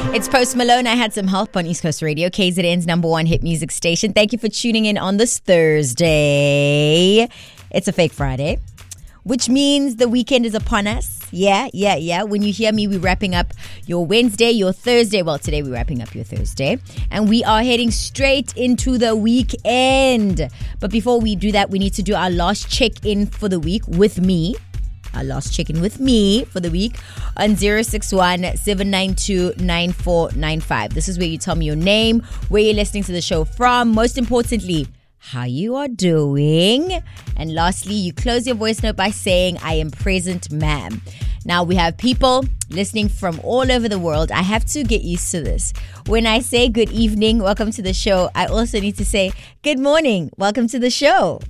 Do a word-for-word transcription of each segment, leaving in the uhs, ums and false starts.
It's Post Malone. I had some help on East Coast Radio, K Z N's number one hit music station. Thank you for tuning in on this Thursday. It's a fake Friday, which means the weekend is upon us. Yeah, yeah, yeah. When you hear me, we're wrapping up your Wednesday, your Thursday. Well, today we're wrapping up your Thursday. And we are heading straight into the weekend. But before we do that, we need to do our last check-in for the week with me. Our last check-in with me for the week on zero six one, seven nine two, nine four nine five. This is where you tell me your name, where you're listening to the show from, most importantly, how you are doing. And lastly, you close your voice note by saying, I am present, ma'am. Now, we have people listening from all over the world. I have to get used to this. When I say good evening, welcome to the show, I also need to say good morning, welcome to the show.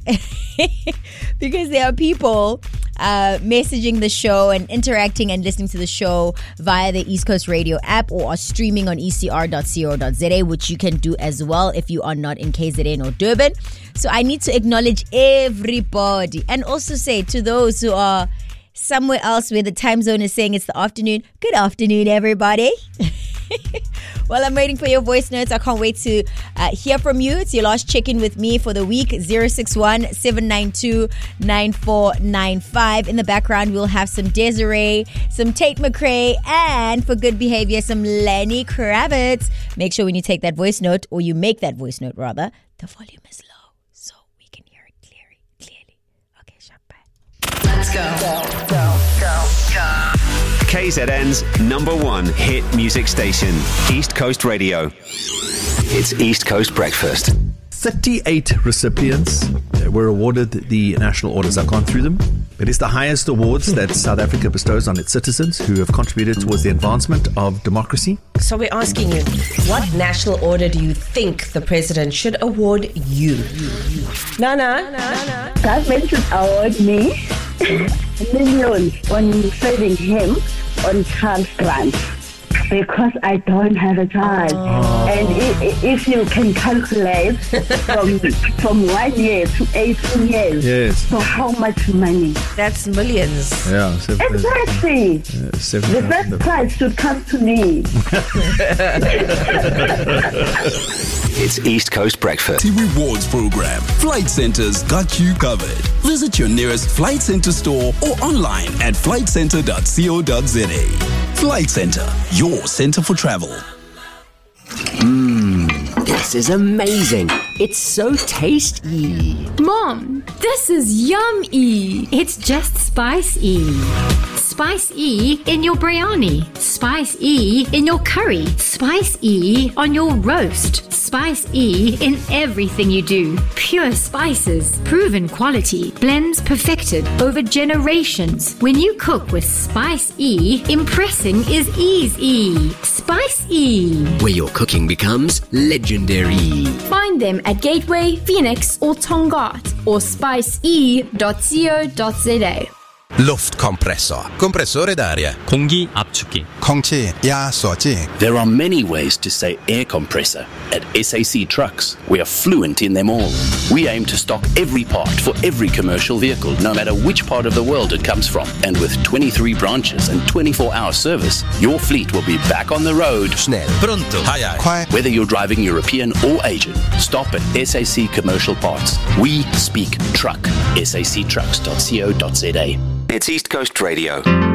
Because there are people uh, messaging the show and interacting and listening to the show via the East Coast Radio app or are streaming on e c r dot co dot z a, which you can do as well if you are not in K Z N or Durban. So I need to acknowledge everybody and also say to those who are somewhere else where the time zone is saying it's the afternoon, good afternoon, everybody. Well, I'm waiting for your voice notes. I can't wait to uh, hear from you. It's your last check-in with me for the week, zero six one, seven nine two, nine four nine five. In the background, we'll have some Desiree, some Tate McRae, and for good behavior, some Lenny Kravitz. Make sure when you take that voice note, or you make that voice note rather, the volume is low so we can hear it clearly. clearly. Okay, sharp, bye. Let's go. Go, go, go, go. K Z N's number one hit music station, East Coast Radio. It's East Coast Breakfast. thirty-eight recipients were awarded the National Orders. I've gone through them. It is the highest awards that South Africa bestows on its citizens who have contributed towards the advancement of democracy. So we're asking you, what national order do you think the president should award you? Nana? Nana? Government should award me millions on saving him on child grant because I don't have a child. Oh. And if, if you can calculate from from one year to eighteen years, yes. So how much money? That's millions. Yeah, seven, exactly. Yeah, seven, the first prize should come to me. It's East Coast Breakfast. T Rewards Program. Flight Centre's got you covered. Visit your nearest Flight Centre store or online at flight centre dot co dot z a. Flight Centre, your centre for travel. Mmm, this is amazing. It's so tasty. Mom, this is yummy. It's just Spice-E. Spice-E in your biryani. Spice-E in your curry. Spice-E on your roast. Spice-E in everything you do. Pure spices, proven quality, blends perfected over generations. When you cook with Spice-E, impressing is easy. Spice-E. Where your cooking becomes legendary. Find them at Gateway, Phoenix or Tongaat or spice e dot co dot z a. Luftkompressor, compressore d'aria. 공기 압축기. 공기 야소지. There are many ways to say air compressor. At S A C Trucks, we are fluent in them all. We aim to stock every part for every commercial vehicle, no matter which part of the world it comes from. And with twenty-three branches and twenty-four hour service, your fleet will be back on the road. Schnell, pronto, Quiet. Whether you're driving European or Asian, stop at S A C Commercial Parts. We speak truck. S A C trucks dot co dot z a. It's East Coast Radio.